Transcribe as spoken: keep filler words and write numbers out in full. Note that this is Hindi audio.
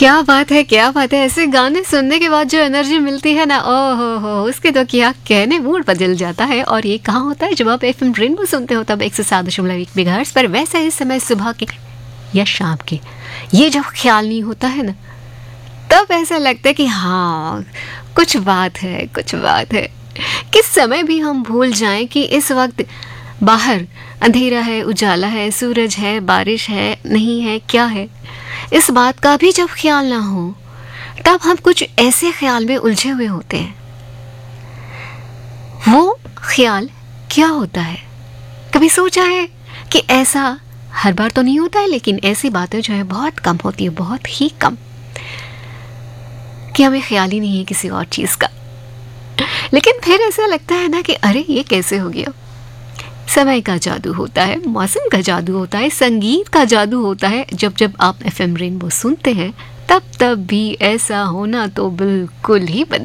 क्या बात है, क्या बात है। ऐसे गाने सुनने के बाद जो एनर्जी मिलती है ना, ओह हो हो, उसके तो क्या कहने, मूड बदल जाता है। और ये कहाँ होता है, जब आप एफएम रेनबो सुनते हो तब एक सौ सात दशमलव एक मेगाहर्ट्ज़ पर। वैसे इस समय सुबह के या शाम के ये जब ख्याल नहीं होता है ना, तब ऐसा लगता है कि हाँ कुछ बात है, कुछ बात है। किस समय भी हम भूल जाएं कि इस वक्त बाहर अंधेरा है, उजाला है, सूरज है, बारिश है, नहीं है, क्या है, इस बात का भी जब ख्याल ना हो, तब हम कुछ ऐसे ख्याल में उलझे हुए होते हैं। वो ख्याल क्या होता है? कभी सोचा है कि ऐसा हर बार तो नहीं होता है, लेकिन ऐसी बातें जो है बहुत कम होती है, बहुत ही कम, कि हमें ख्याल ही नहीं है किसी और चीज़ का। लेकिन फिर ऐसा लगता है ना कि अरे ये कैसे हो गया। समय का जादू होता है, मौसम का जादू होता है, संगीत का जादू होता है। जब जब आप एफएम रेनबो सुनते हैं तब तब भी ऐसा होना तो बिल्कुल ही बन